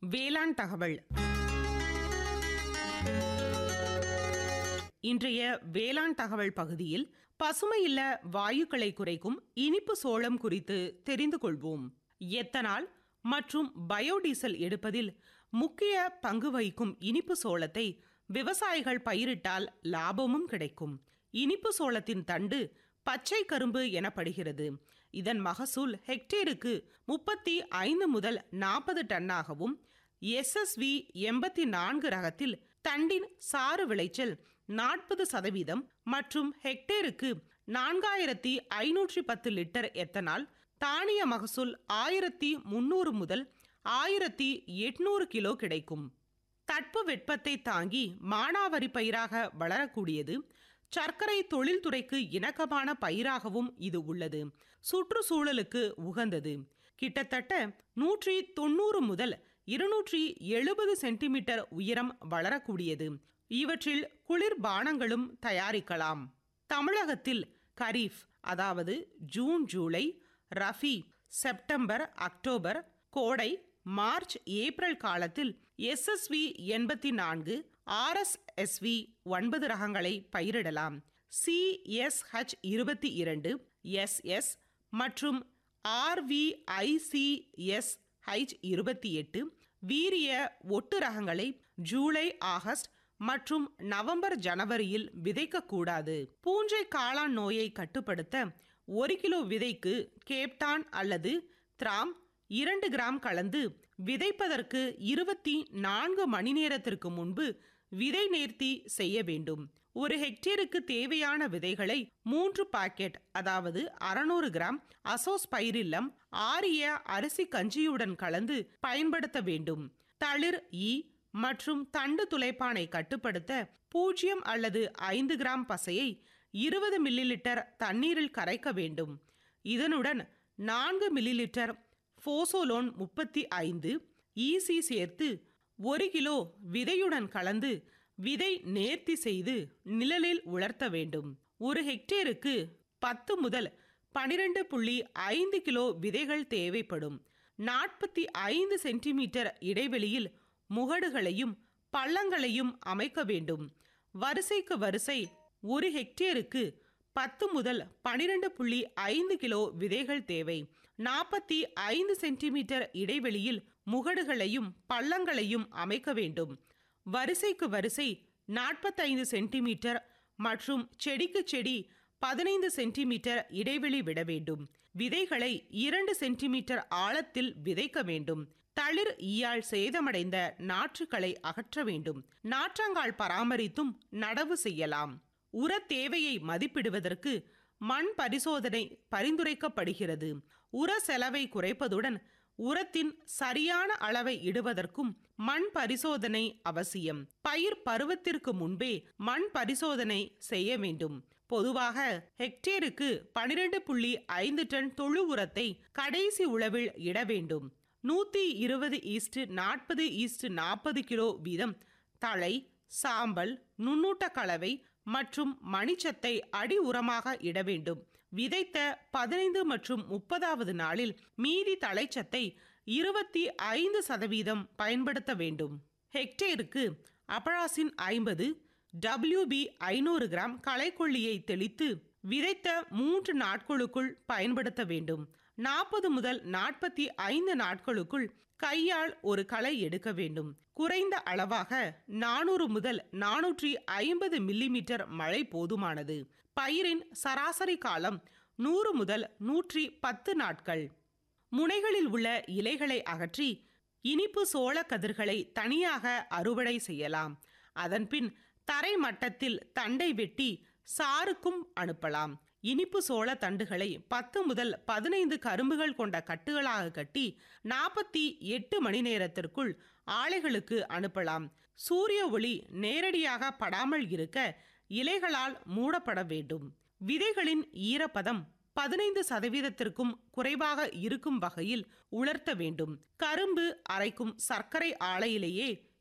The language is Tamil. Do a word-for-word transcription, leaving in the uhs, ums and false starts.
வேளாண் தகவல். இன்றைய வேளாண் தகவல் பகுதியில் பசுமையில்ல வாயுக்களை குறைக்கும் இனிப்பு சோளம் குறித்து தெரிந்து கொள்வோம். எத்தனால் மற்றும் பயோடீசல் எடுப்பதில் முக்கிய பங்கு வகிக்கும் இனிப்பு சோளத்தை விவசாயிகள் பயிரிட்டால் லாபமும் கிடைக்கும். இனிப்பு சோளத்தின் தண்டு பச்சை கரும்பு எனப்படுகிறது. இதன் மகசூல் ஹெக்டேருக்கு முப்பத்தி ஐந்து முதல் நாற்பது டன்னாகவும், எஸ்எஸ்வி எண்பத்தி நான்கு ரகத்தில் தண்டின் சாறு விளைச்சல் நாற்பது சதவீதம் மற்றும் ஹெக்டேருக்கு நான்காயிரத்தி ஐநூற்றி பத்து லிட்டர் எத்தனால், தானிய மகசூல் ஆயிரத்தி முன்னூறு முதல் ஆயிரத்தி எட்நூறு கிலோ கிடைக்கும். தட்ப வெப்பத்தை தாங்கி மானாவாரி பயிராக வளரக்கூடியது. சர்க்கரை தொழில்துறைக்கு இணக்கமான பயிராகவும் இது உள்ளது. சுற்றுச்சூழலுக்கு உகந்தது. கிட்டத்தட்ட நூற்றி தொண்ணூறு முதல் இருநூற்றி எழுபது சென்டிமீட்டர் உயரம் வளரக்கூடியது. இவற்றில் குளிர்பானங்களும் தயாரிக்கலாம். தமிழகத்தில் கரீஃப், அதாவது ஜூன் ஜூலை, ரபி செப்டம்பர் அக்டோபர், கோடை மார்ச் ஏப்ரல் காலத்தில் எஸ்எஸ்வி எண்பத்தி நான்கு, ஆர்எஸ்எஸ்வி ஒன்பது ரகங்களை பயிரிடலாம். சிஎஸ்ஹெச் இருபத்தி இரண்டு, எஸ்எஸ் மற்றும் ஆர்விஐசிஎஸ்ஹெச் இருபத்தி எட்டு வீரிய ஒட்டு ரகங்களை ஜூலை ஆகஸ்ட் மற்றும் நவம்பர் ஜனவரியில் விதைக்கக்கூடாது. பூஞ்சை காளான் நோயை கட்டுப்படுத்த ஒரு கிலோ விதைக்கு கேப்டான் அல்லது திராம் இரண்டு கிராம் கலந்து விதைப்பதற்கு இருபத்தி நான்கு மணி நேரத்திற்கு முன்பு விதை நேர்த்தி செய்ய வேண்டும். ஒரு ஹெக்டேருக்கு தேவையான விதைகளை மூன்று பாக்கெட், அதாவது அறுநூறு கிராம் அசோஸ்பைரில்லம் ஆரிய அரிசி கஞ்சியுடன் கலந்து பயன்படுத்த வேண்டும். தளிர் ஈ மற்றும் தண்டு துளைப்பானை கட்டுப்படுத்த பூஜ்ஜியம் அல்லது ஐந்து கிராம் பசையை இருபது மில்லி லிட்டர் தண்ணீரில் கரைக்க வேண்டும். இதனுடன் நான்கு மில்லி லிட்டர் போசோலோன் முப்பத்தி ஐந்து ஈசி சேர்த்து ஒரு கிலோ விதையுடன் கலந்து விதை நேர்த்தி செய்து நிழலில் உலர்த்த வேண்டும். ஒரு ஹெக்டேருக்கு பத்து முதல் பனிரெண்டு புள்ளி ஐந்து கிலோ விதைகள் தேவைப்படும். நாற்பத்தி ஐந்து சென்டிமீட்டர் இடைவெளியில் முகடுகளையும் பள்ளங்களையும் அமைக்க வேண்டும். வரிசைக்கு வரிசை ஒரு ஹெக்டேருக்கு பத்து முதல் பனிரெண்டு புள்ளி ஐந்து கிலோ விதைகள் தேவை. நாற்பத்தி ஐந்து சென்டிமீட்டர் இடைவெளியில் முகடுகளையும் பள்ளங்களையும் அமைக்க வேண்டும். வரிசைக்கு வரிசை நாற்பத்தைந்து சென்டிமீட்டர் மற்றும் செடிக்கு செடி பதினைந்து சென்டிமீட்டர் இடைவெளி விட வேண்டும். விதைகளை இரண்டு சென்டிமீட்டர் ஆழத்தில் விதைக்க வேண்டும். தளிர் ஈயால் சேதமடைந்த நாற்றுகளை அகற்ற வேண்டும். நாற்றங்கால் பராமரித்தும் நடவு செய்யலாம். உர தேவையை மதிப்பிடுவதற்கு மண் பரிசோதனை பரிந்துரைக்கப்படுகிறது. உர செலவை குறைப்பதுடன் உரத்தின் சரியான அளவை இடுவதற்கும் மண் பரிசோதனை அவசியம். பயிர் பருவத்திற்கு முன்பே மண் பரிசோதனை செய்ய வேண்டும். பொதுவாக ஹெக்டேருக்கு பனிரெண்டு புள்ளி ஐந்து டன் தொழு உரத்தை கடைசி உழவில் இட வேண்டும். நூத்தி இருபது ஈஸ்ட் நாற்பது ஈஸ்ட் நாற்பது கிலோ வீதம் தழை, சாம்பல், நுண்ணூட்ட கலவை மற்றும் மணிச்சத்தை அடி உரமாக இட வேண்டும். விதைத்த பதினைந்து மற்றும் முப்பதாவது நாளில் மீதி தழைச்சத்தை இருபத்தி ஐந்து சதவீதம் பயன்படுத்த வேண்டும். ஹெக்டேருக்கு அபராசின் ஐம்பது, டபிள்யூபி ஐநூறு கிராம் களைக்கொல்லியை தெளித்து விதைத்த மூன்று நாட்களுக்குள் பயன்படுத்த வேண்டும். நாற்பது முதல் நாற்பத்தி ஐந்து நாட்களுக்குள் கையால் ஒரு களை எடுக்க வேண்டும். குறைந்த அளவாக நானூறு முதல் நானூற்றி ஐம்பது மில்லிமீட்டர் மழை போதுமானது. பயிரின் சராசரி காலம் நூறு முதல் நூற்றி பத்து நாட்கள். முனைகளில் உள்ள இலைகளை அகற்றி இனிப்பு சோள கதிர்களை தனியாக அறுவடை செய்யலாம். அதன்பின் தரை மட்டத்தில் தண்டை வெட்டி சாருக்கும் அனுப்பலாம். இனிப்பு சோள தண்டுகளை பத்து முதல் பதினைந்து கரும்புகள் கொண்ட கட்டுகளாக கட்டி நாற்பத்தி எட்டு மணி நேரத்திற்குள் ஆலைகளுக்கு அனுப்பலாம். சூரிய ஒளி நேரடியாக படாமல் இருக்க இலைகளால் மூடப்பட வேண்டும். விதைகளின் ஈரப்பதம் பதினைந்து சதவீதத்திற்கும் குறைவாக இருக்கும் வகையில் உலர்த்த வேண்டும். கரும்பு அரைக்கும் சர்க்கரை ஆலையிலேயே